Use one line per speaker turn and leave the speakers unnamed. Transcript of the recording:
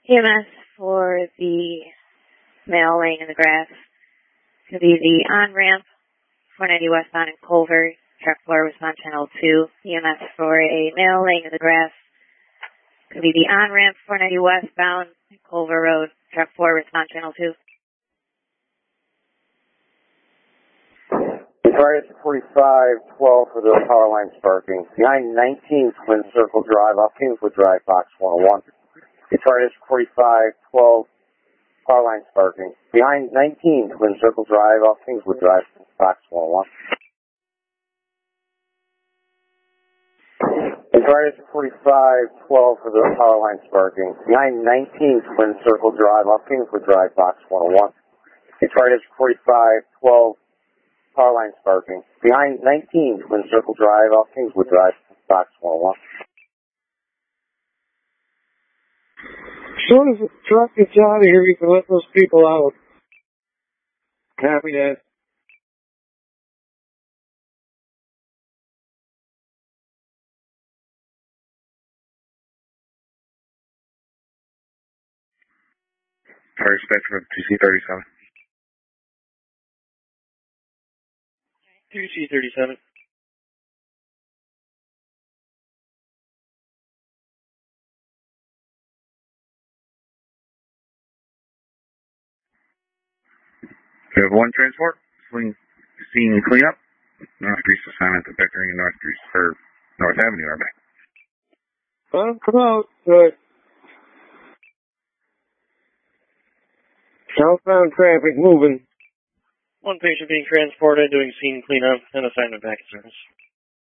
EMS for the male laying in the grass. It's going to be the on-ramp 490 westbound in Culver, truck 4 Wisconsin Channel 2. EMS for a male laying in the grass. It's going to be the on-ramp 490 westbound in Culver Road, truck 4 Wisconsin Channel 2.
Detroit 4512 for the power line sparking. Behind 19 Twin Circle Drive off Kingswood Drive, Box 101. Detroit 4512, power line sparking. Behind 19 Twin Circle Drive off Kingswood Drive, Box 101. Detroit 4512 for the power line sparking. Behind 19 Twin Circle Drive off Kingswood Drive, Box 101. Detroit 4512, power line sparking. Behind 19 Twin Circle Drive off Kingswood Drive, Box 101.
As soon as the truck gets out of here, you can let those people out. Copy that.
Fire Spectrum 2C37.
2C37.
We have one transport, scene cleanup, Northeast assignment to Beckering and North Avenue, are back.
Well, come out. Good. Southbound traffic moving. One patient being transported, doing scene cleanup and assignment back in service.